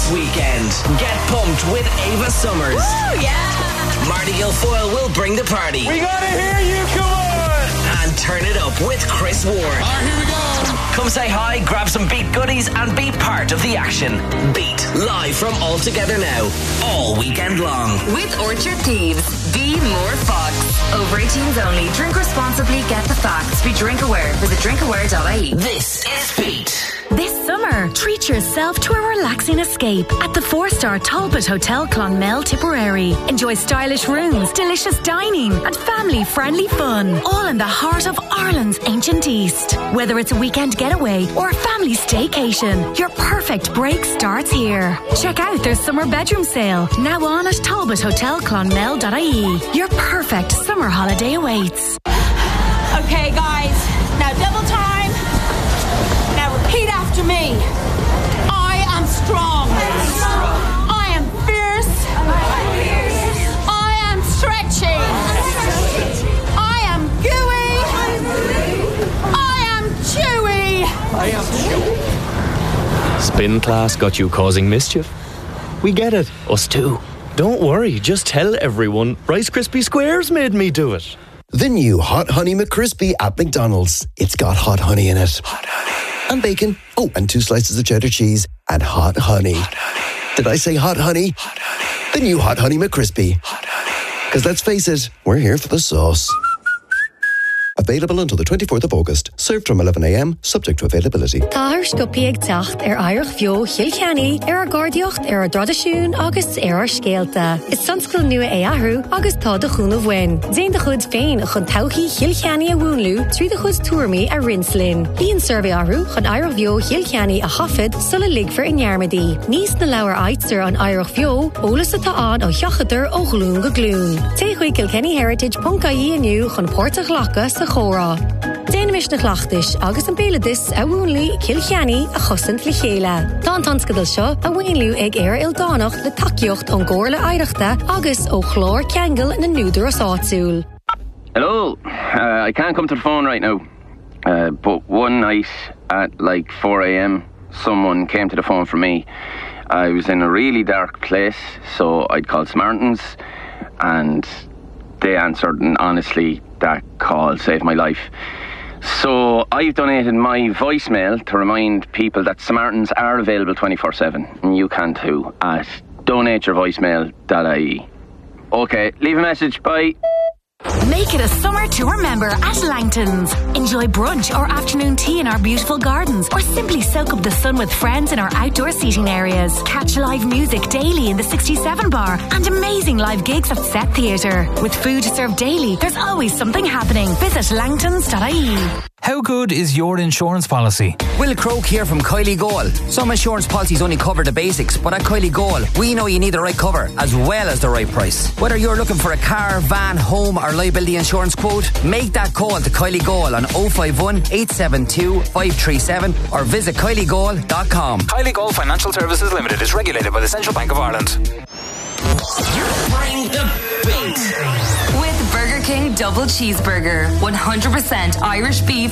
This weekend, get pumped with Ava Summers. Woo, yeah! Marty Guilfoyle will bring the party. We gotta hear you, come on! And turn it up with Chris Ward. Alright, here we go. Come say hi, grab some Beat goodies, and be part of the action. Beat, live from All Together Now, all weekend long. With Orchard Thieves, be more Fox. Over 18s only. Drink responsibly, get the facts. Be drink aware. Visit drinkaware.ie. This is Beat. This summer, treat yourself to a relaxing escape at the 4-star Talbot Hotel Clonmel, Tipperary. Enjoy stylish rooms, delicious dining, and family-friendly fun, all in the heart of Ireland's ancient East. Whether it's a weekend getaway or a family staycation, your perfect break starts here. Check out their summer bedroom sale, now on at talbothotelclonmel.ie. Your perfect summer holiday awaits. Okay, guys, now double time. Now repeat after me. I am strong. I am fierce. I am stretchy. I am gooey. I am chewy. Spin class got you causing mischief? We get it, us too. Don't worry, just tell everyone Rice Krispie Squares made me do it. The new Hot Honey McCrispy at McDonald's. It's got hot honey in it. Hot honey. And bacon. Oh, and 2 slices of cheddar cheese. And hot honey. Hot honey. Did I say hot honey? Hot honey. The new Hot Honey McCrispy. Hot honey. Because let's face it, we're here for the sauce. Available until the 24th of August. Served from 11 a.m, subject to availability. Táthar scopi ag teacht Irish Bheo Chilcheanny Gardiocht Tradiisiún agus scéalta. Is sunscoil nua é ahrú agus tá de chuúna bhain. Déan de chud féin a chun tauchaí Chilcheanny a bhúnlú trí de chud tuairmí a rinslin. Bíonn survey ahrú chun Irish Bheo Chilcheanny a chafid sulla ligfar in Yarmady. Níos na leabhar aitser an Irish Bheo ólas atá an ó cheachadar ó glún go glún. Téigh kilkennyheritage.ie aniu chun Pórtach Lacha sa chóra. Déanamis na chleachtais agus an béladis a bhúnlú Chilcheanny a chosint le chéile. Tá an tanscadal seo a bhhainliú ag Ildánach le takeíocht an gcóirla aireachta agus ó chlár ceangal na núdar as áitiúil. Hello, I can't come to the phone right now, but one night at like 4 a.m, someone came to the phone for me. I was in a really dark place, so I'd called Samaritans, and they answered, and honestly, that call saved my life. So I've donated my voicemail to remind people that Samaritans are available 24/7, and you can too, at donateyourvoicemail.ie. Okay, leave a message, bye. Make it a summer to remember at Langton's. Enjoy brunch or afternoon tea in our beautiful gardens, or simply soak up the sun with friends in our outdoor seating areas. Catch live music daily in the 67 bar and amazing live gigs at Set Theatre. With food served daily, there's always something happening. Visit langtons.ie. How good is your insurance policy? Will Croak here from Kylie Goal. Some insurance policies only cover the basics, but at Kylie Goal, we know you need the right cover as well as the right price. Whether you're looking for a car, van, home or liability insurance quote, make that call to Kylie Goal on 051 872 537 or visit kyliegoal.com. Kylie Goal Financial Services Limited is regulated by the Central Bank of Ireland. Bring the beat. With Burger King Double Cheeseburger, 100% Irish beef